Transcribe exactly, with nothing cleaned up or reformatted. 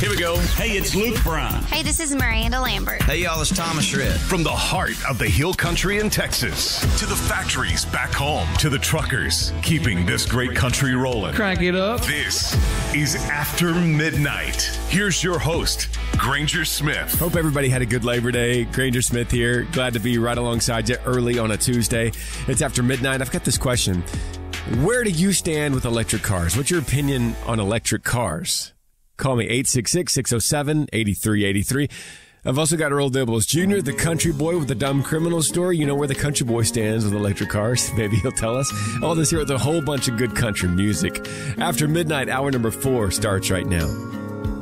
Here we go. Hey, it's Luke Bryan. Hey, this is Miranda Lambert. Hey, y'all, it's Thomas Shred. From the heart of the Hill Country in Texas to the factories back home to the truckers keeping this great country rolling. Crank it up. This is After Midnight. Here's your host, Granger Smith. Hope everybody had a good Labor Day. Granger Smith here. Glad to be right alongside you early on a Tuesday. It's After Midnight. I've got this question. Where do you stand with electric cars? What's your opinion on electric cars? Call me eight six six, six oh seven, eight three eight three. I've also got Earl Dibbles Junior, the country boy with the dumb criminal story. You know where the country boy stands with electric cars. Maybe he'll tell us. All this here with a whole bunch of good country music. After Midnight, hour number four starts right now.